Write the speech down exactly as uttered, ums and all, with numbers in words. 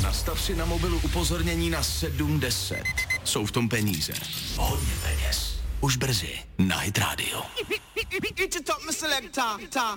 Nastav si na mobilu upozornění na sedm deset. Jsou v tom peníze. Hodně peněz. Už brzy na Hit Radio.